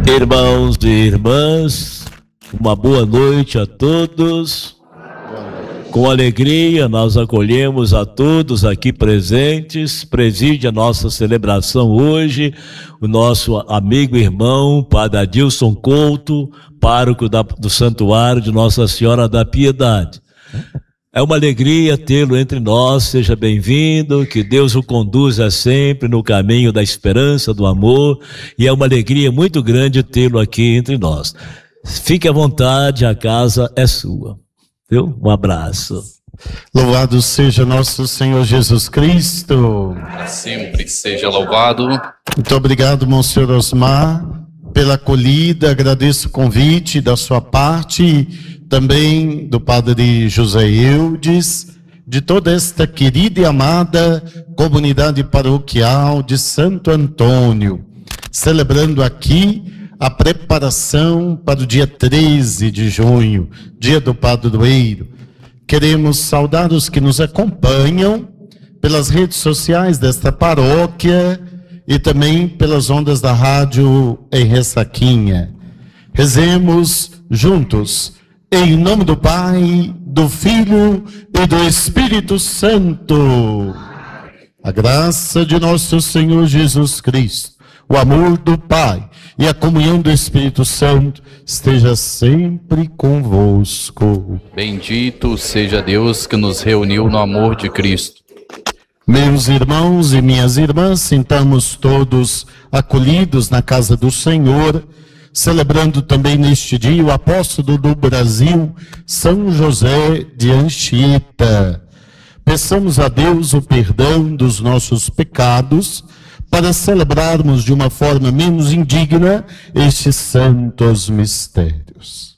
Irmãos e irmãs, uma boa noite a todos. Com alegria nós acolhemos a todos aqui presentes. Preside a nossa celebração hoje o nosso amigo e irmão Padre Adilson Couto, pároco do Santuário de Nossa Senhora da Piedade. É uma alegria tê-lo entre nós, seja bem-vindo, que Deus o conduza sempre no caminho da esperança, do amor, e é uma alegria muito grande tê-lo aqui entre nós. Fique à vontade, a casa é sua. Viu? Um abraço. Louvado seja nosso Senhor Jesus Cristo. Sempre seja louvado. Muito obrigado, Monsenhor Osmar, pela acolhida. Agradeço o convite da sua parte, também do Padre José Eudes, de toda esta querida e amada comunidade paroquial de Santo Antônio, celebrando aqui a preparação para o dia 13 de junho, dia do padroeiro. Queremos saudar os que nos acompanham pelas redes sociais desta paróquia e também pelas ondas da rádio em Ressaquinha. Rezemos juntos, em nome do Pai, do Filho e do Espírito Santo. A graça de nosso Senhor Jesus Cristo, o amor do Pai e a comunhão do Espírito Santo esteja sempre convosco. Bendito seja Deus que nos reuniu no amor de Cristo. Meus irmãos e minhas irmãs, sintamos todos acolhidos na casa do Senhor, celebrando também neste dia o apóstolo do Brasil, São José de Anchieta. Peçamos a Deus o perdão dos nossos pecados, para celebrarmos de uma forma menos indigna estes santos mistérios.